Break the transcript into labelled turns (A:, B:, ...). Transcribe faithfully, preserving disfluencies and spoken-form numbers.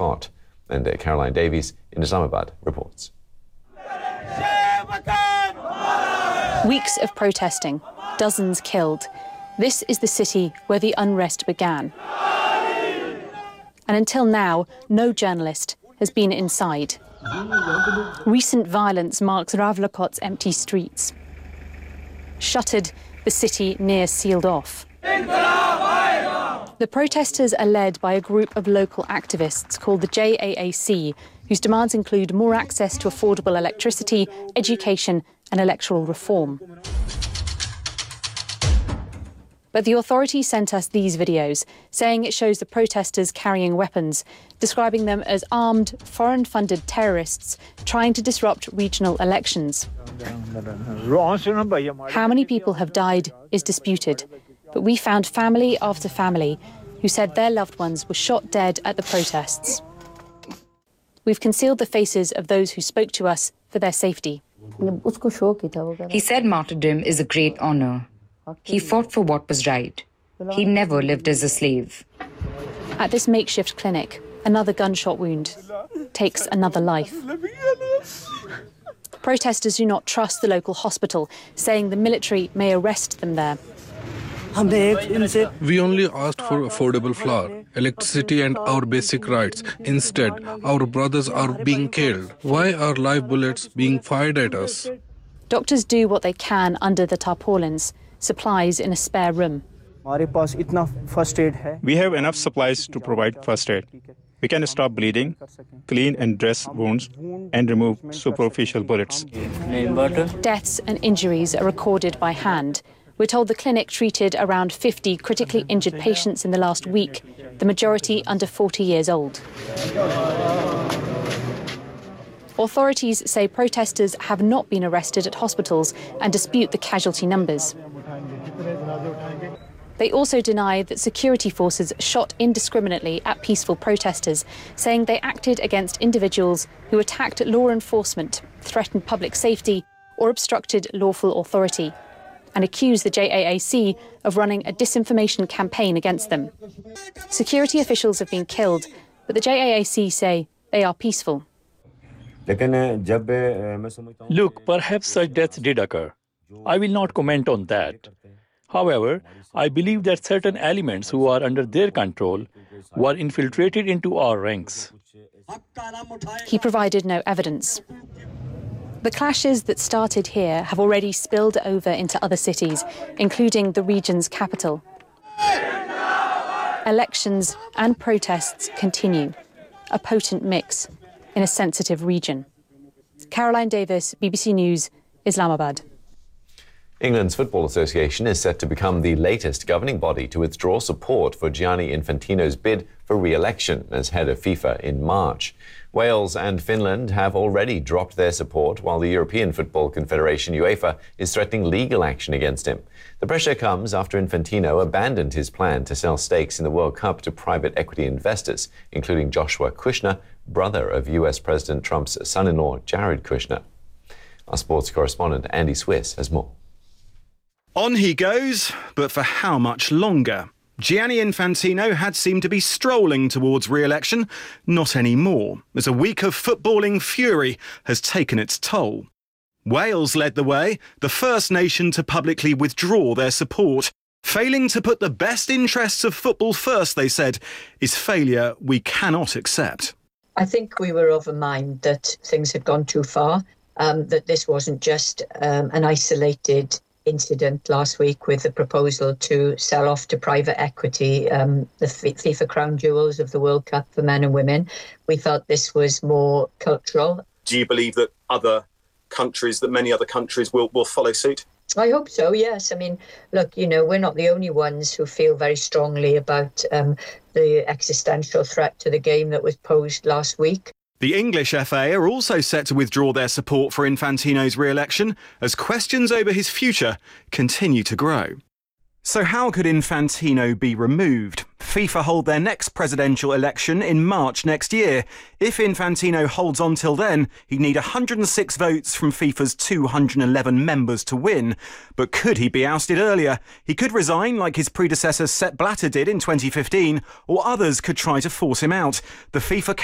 A: boycott. And uh, Caroline Davies in Islamabad reports.
B: Weeks of protesting, dozens killed. This is the city where the unrest began. And until now, no journalist has been inside. Recent violence marks Ravlakot's empty streets. Shuttered, the city near sealed off. The protesters are led by a group of local activists called the J A A C, whose demands include more access to affordable electricity, education and electoral reform. But the authorities sent us these videos, saying it shows the protesters carrying weapons, describing them as armed, foreign-funded terrorists trying to disrupt regional elections. How many people have died is disputed, but we found family after family who said their loved ones were shot dead at the protests. We've concealed the faces of those who spoke to us for their safety.
C: He said martyrdom is a great honor. He fought for what was right. He never lived as a slave.
B: At this makeshift clinic, another gunshot wound takes another life. Protesters do not trust the local hospital, saying the military may arrest them there.
D: We only asked for affordable flour, electricity and our basic rights. Instead, our brothers are being killed. Why are live bullets being fired at us?
B: Doctors do what they can under the tarpaulins, supplies in a spare room.
E: We have enough supplies to provide first aid. We can stop bleeding, clean and dress wounds, and remove superficial bullets.
B: Deaths and injuries are recorded by hand. We're told the clinic treated around fifty critically injured patients in the last week, the majority under forty years old. Authorities say protesters have not been arrested at hospitals and dispute the casualty numbers. They also deny that security forces shot indiscriminately at peaceful protesters, saying they acted against individuals who attacked law enforcement, threatened public safety or obstructed lawful authority, and accused the J A A C of running a disinformation campaign against them. Security officials have been killed, but the J A A C say they are peaceful.
F: Look, perhaps such deaths did occur. I will not comment on that. However, I believe that certain elements who are under their control were infiltrated into our ranks.
B: He provided no evidence. The clashes that started here have already spilled over into other cities, including the region's capital. Elections and protests continue, a potent mix in a sensitive region. Caroline Davis, B B C News, Islamabad.
A: England's Football Association is set to become the latest governing body to withdraw support for Gianni Infantino's bid for re-election as head of FIFA in March. Wales and Finland have already dropped their support, while the European Football Confederation, UEFA, is threatening legal action against him. The pressure comes after Infantino abandoned his plan to sell stakes in the World Cup to private equity investors, including Joshua Kushner, brother of U S President Trump's son-in-law, Jared Kushner. Our sports correspondent, Andy Swiss, has more.
G: On he goes, but for how much longer? Gianni Infantino had seemed to be strolling towards re-election, not anymore, as a week of footballing fury has taken its toll. Wales led the way, the first nation to publicly withdraw their support. Failing to put the best interests of football first, they said, is failure we cannot accept.
H: I think we were of a mind that things had gone too far, um, that this wasn't just um, an isolated incident last week with the proposal to sell off to private equity um, the FIFA crown jewels of the World Cup for men and women. We felt this was more cultural.
I: Do you believe that other countries, that many other countries will, will follow suit?
H: I hope so, yes. I mean, look, you know, we're not the only ones who feel very strongly about um, the existential threat to the game that was posed last week.
G: The English F A are also set to withdraw their support for Infantino's re-election as questions over his future continue to grow. So how could Infantino be removed? FIFA hold their next presidential election in March next year. If Infantino holds on till then, he'd need one hundred six votes from FIFA's two hundred eleven members to win. But could he be ousted earlier? He could resign like his predecessor Sepp Blatter did in twenty fifteen, or others could try to force him out. The FIFA